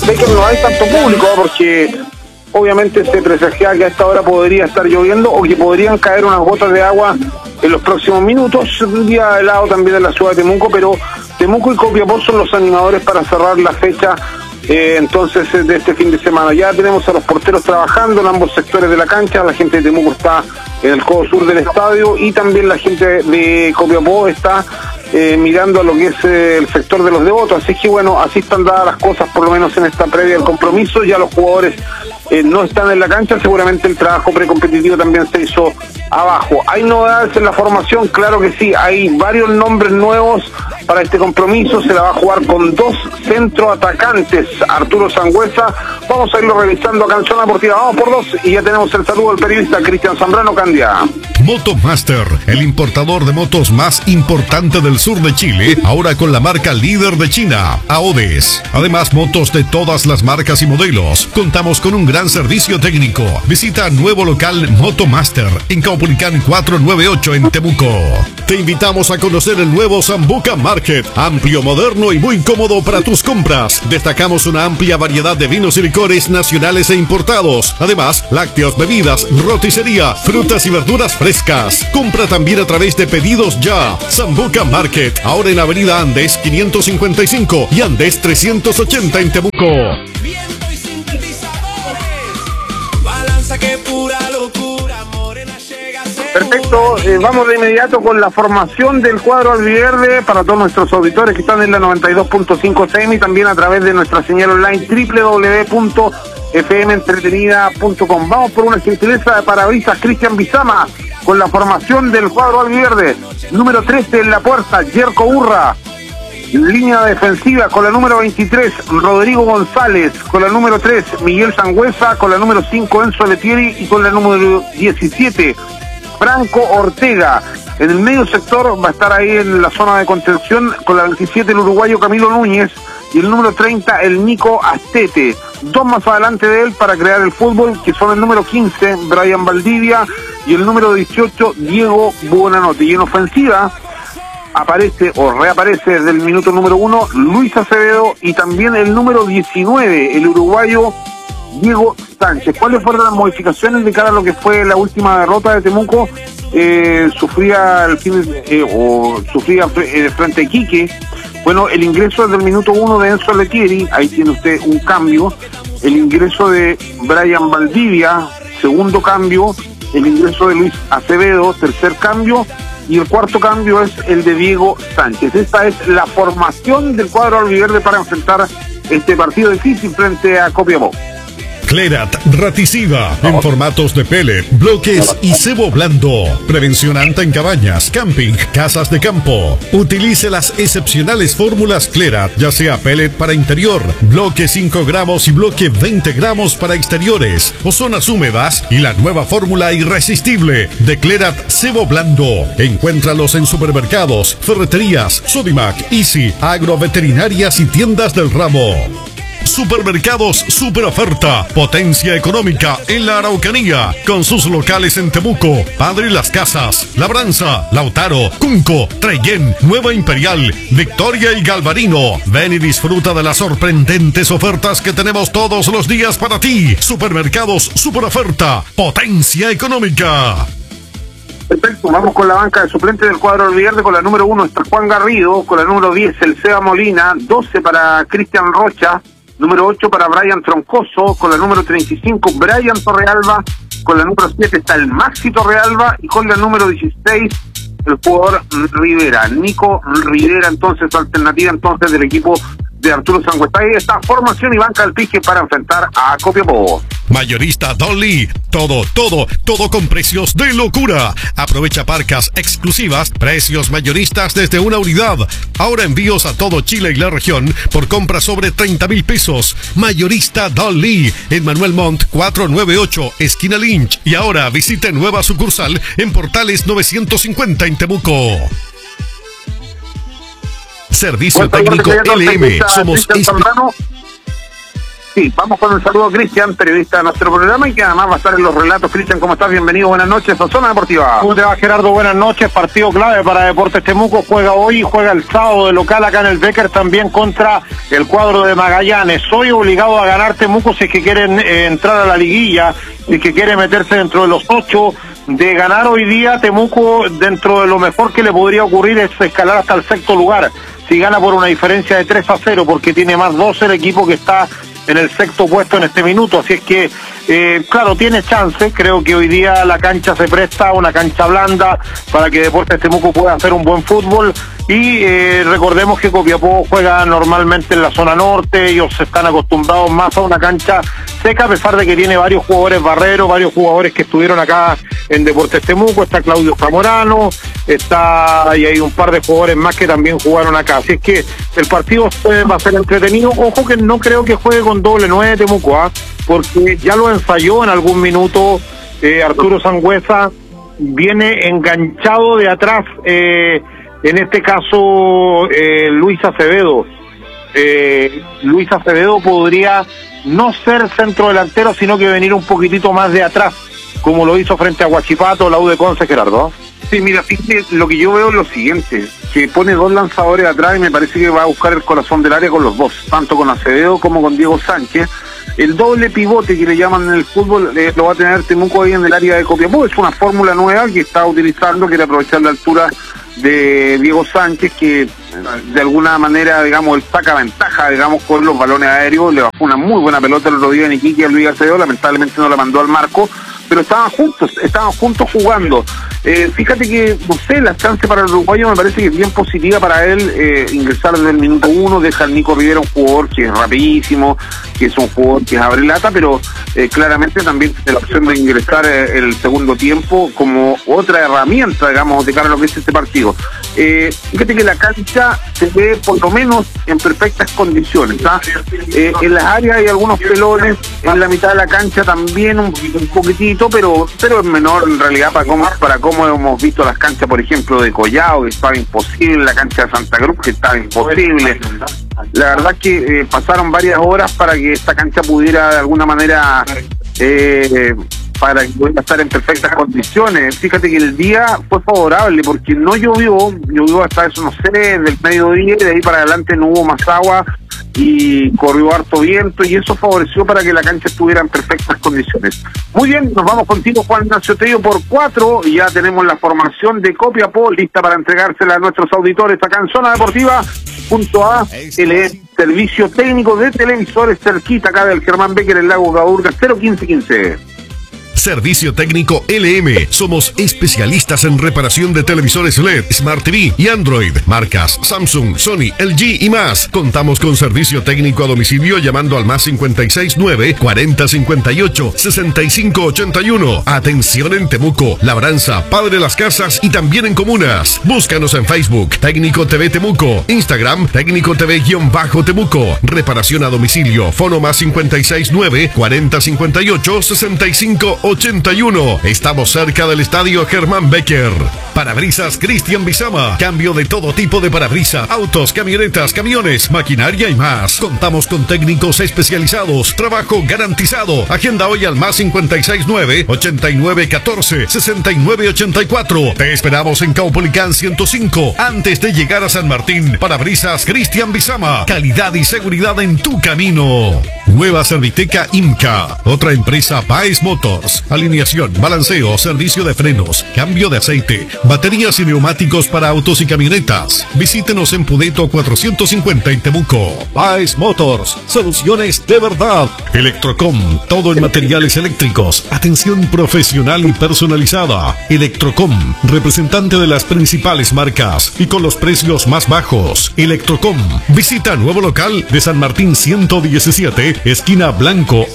Sé que no hay tanto público porque obviamente se presagia que a esta hora podría estar lloviendo o que podrían caer unas gotas de agua en los próximos minutos. Un día helado también en la ciudad de Temuco, pero Temuco y Copiapó son los animadores para cerrar la fecha entonces de este fin de semana. Ya tenemos a los porteros trabajando en ambos sectores de la cancha. La gente de Temuco está en el codo sur del estadio y también la gente de Copiapó está mirando a lo que es el sector de los devotos. Así que bueno, así están dadas las cosas por lo menos en esta previa del compromiso. Ya los jugadores no están en la cancha, seguramente el trabajo precompetitivo también se hizo abajo. ¿Hay novedades en la formación? Claro que sí, hay varios nombres nuevos para este compromiso. Se la va a jugar con dos centroatacantes, Arturo Sangüesa. Vamos a irlo revisando acá en Zona Deportiva. Vamos por dos y ya tenemos el saludo del periodista Cristian Zambrano Candia. Motomaster, el importador de motos más importante del sur de Chile, ahora con la marca líder de China, AODES. Además, motos de todas las marcas y modelos. Contamos con un gran servicio técnico. Visita nuevo local Motomaster en Caupolicán 498 en Temuco. Te invitamos a conocer el nuevo Sambuca Market, amplio, moderno y muy cómodo para tus compras. Destacamos una amplia variedad de vinos y licores nacionales e importados. Además, lácteos, bebidas, roticería, frutas y verduras frescas. Compra también a través de Pedidos Ya. Sambuca Market, ahora en Avenida Andes 555 y Andes 380 en Temuco. Perfecto, vamos de inmediato con la formación del cuadro albiverde para todos nuestros auditores que están en la 92.5 FM y también a través de nuestra señal online www.fmentretenida.com. Vamos por una gentileza de parabrisas Cristian Bizama con la formación del cuadro albiverde. Número 13 en la puerta, Yerko Urra. Línea defensiva con la número 23, Rodrigo González. Con la número 3, Miguel Sangüesa. Con la número 5, Enzo Letieri. Y con la número 17, Franco Ortega. En el medio sector va a estar ahí en la zona de contención con la 27 el uruguayo Camilo Núñez y el número 30 el Nico Astete. Dos más adelante de él para crear el fútbol, que son el número 15 Brian Valdivia y el número 18 Diego Buenanote. Y en ofensiva aparece o reaparece desde el minuto número 1 Luis Acevedo y también el número 19 el uruguayo Diego Sánchez. ¿Cuáles fueron las modificaciones de cara a lo que fue la última derrota de Temuco? Sufría frente a Iquique. Bueno, el ingreso del minuto 1 de Enzo Letieri, ahí tiene usted un cambio. El ingreso de Brian Valdivia, segundo cambio. El ingreso de Luis Acevedo, tercer cambio. Y el cuarto cambio es el de Diego Sánchez. Esta es la formación del cuadro albiverde para enfrentar este partido difícil frente a Copiapó. Clerat Raticiva, en formatos de pellet, bloques y cebo blando. Prevención anta en cabañas, camping, casas de campo. Utilice las excepcionales fórmulas Clerat, ya sea pellet para interior, bloque 5 gramos y bloque 20 gramos para exteriores o zonas húmedas, y la nueva fórmula irresistible de Clerat cebo blando. Encuéntralos en supermercados, ferreterías, Sodimac, Easy, agroveterinarias y tiendas del ramo. Supermercados Super Oferta, potencia económica en la Araucanía, con sus locales en Temuco, Padre Las Casas, Labranza, Lautaro, Cunco, Trellén, Nueva Imperial, Victoria y Galvarino. Ven y disfruta de las sorprendentes ofertas que tenemos todos los días para ti. Supermercados Super Oferta, potencia económica. Perfecto, vamos con la banca de suplentes del cuadro albiverde. Con la número 1 está Juan Garrido, con la número 10 el Seba Molina, 12 para Cristian Rocha, número 8 para Brian Troncoso, con la número 35 Brian Torrealba, con la número 7 está el Maxi Torrealba y con la número 16 el jugador Rivera, Nico Rivera. Entonces, alternativa entonces del equipo de Arturo Sangüesa. Ahí está formación y banca al pique para enfrentar a Copiapó. Mayorista Dolly, todo con precios de locura. Aprovecha parcas exclusivas, precios mayoristas desde una unidad. Ahora envíos a todo Chile y la región por compras sobre 30,000 pesos. Mayorista Dolly, en Manuel Montt 498, esquina Lynch. Y ahora visite nueva sucursal en Portales 950 en Temuco. Servicio técnico LM. Somos Sí, vamos con el saludo a Cristian, periodista de nuestro programa y que además va a estar en los relatos. Cristian, ¿cómo estás? Bienvenido, buenas noches a Zona Deportiva. ¿Cómo te va, Gerardo? Buenas noches, partido clave para Deportes Temuco, juega hoy y juega el sábado de local acá en el Becker también contra el cuadro de Magallanes. Hoy obligado a ganar Temuco si es que quieren entrar a la liguilla, si es que quiere meterse dentro de los 8. De ganar hoy día, Temuco, dentro de lo mejor que le podría ocurrir es escalar hasta el 6º lugar. Si gana por una diferencia de 3-0, porque tiene más 12 el equipo que está en el 6º puesto en este minuto, así es que claro, tiene chance. Creo que hoy día la cancha se presta, una cancha blanda para que Deportes Temuco pueda hacer un buen fútbol y recordemos que Copiapó juega normalmente en la zona norte, ellos están acostumbrados más a una cancha seca, a pesar de que tiene varios jugadores barreros, varios jugadores que estuvieron acá en Deportes Temuco. Está Claudio Zamorano, y hay un par de jugadores más que también jugaron acá, así es que el partido va a ser entretenido. Ojo que no creo que juegue con doble 9 Temuco, porque ya lo ensayó en algún minuto Arturo Sangüesa, viene enganchado de atrás, en este caso Luis Acevedo. Luis Acevedo podría no ser centro delantero, sino que venir un poquitito más de atrás, como lo hizo frente a Huachipato, la U de Conce, Gerardo. Sí, mira, fíjate, lo que yo veo es lo siguiente, que pone 2 lanzadores atrás y me parece que va a buscar el corazón del área con los dos, tanto con Acevedo como con Diego Sánchez. El doble pivote que le llaman en el fútbol lo va a tener Temuco ahí en el área de Copiapó. Es una fórmula nueva que está utilizando, quiere aprovechar la altura de Diego Sánchez, que de alguna manera, digamos, él saca ventaja, digamos, con los balones aéreos. Le bajó una muy buena pelota el otro día en Iquique a Luis Acevedo, lamentablemente no la mandó al marco, pero estaban juntos jugando. Fíjate que, no sé, la chance para el uruguayo me parece que es bien positiva para él, ingresar desde el minuto 1, deja al Nico Rivera, un jugador que es rapidísimo, que es un jugador que abre lata, pero claramente también tiene la opción de ingresar el segundo tiempo como otra herramienta, digamos, de cara a lo que es este partido. Fíjate que la cancha se ve por lo menos en perfectas condiciones, en las áreas hay algunos pelones, en la mitad de la cancha también un poquitito, pero es menor en realidad para cómo hemos visto las canchas, por ejemplo, de Collao, que estaba imposible, la cancha de Santa Cruz, que estaba imposible. La verdad es que pasaron varias horas para que esta cancha pudiera de alguna manera para que pudiera estar en perfectas condiciones. Fíjate que el día fue favorable porque no llovió hasta eso, no sé, del mediodía, y de ahí para adelante no hubo más agua y corrió harto viento, y eso favoreció para que la cancha estuviera en perfectas condiciones. Muy bien, nos vamos contigo, Juan Ignacio Tello, por 4, y ya tenemos la formación de Copiapó lista para entregársela a nuestros auditores acá en Zona Deportiva. Punto A, el servicio técnico de televisores cerquita acá del Germán Becker, el Lago Caburga, 01515. Servicio técnico LM. Somos especialistas en reparación de televisores LED, Smart TV y Android. Marcas Samsung, Sony, LG y más. Contamos con servicio técnico a domicilio llamando al más 569 4058 6581. Atención en Temuco, Labranza, Padre Las Casas y también en comunas. Búscanos en Facebook, Técnico TV Temuco, Instagram, Técnico TV-Temuco. Reparación a domicilio, fono más 569 4058 6581. Estamos cerca del estadio Germán Becker. Parabrisas Cristian Bizama. Cambio de todo tipo de parabrisas, autos, camionetas, camiones, maquinaria y más. Contamos con técnicos especializados. Trabajo garantizado. Agenda hoy al más 569 8914 6984. Te esperamos en Caupolicán 105 antes de llegar a San Martín. Parabrisas Cristian Bizama. Calidad y seguridad en tu camino. Nueva Serviteca IMCA. Otra empresa, Baez Motors. Alineación, balanceo, servicio de frenos, cambio de aceite, baterías y neumáticos para autos y camionetas. Visítenos en Pudeto 450 en Temuco. Baez Motors, soluciones de verdad. Electrocom, todo en materiales eléctricos. Atención profesional y personalizada. Electrocom, representante de las principales marcas y con los precios más bajos. Electrocom, visita nuevo local de San Martín 117, esquina Blanco.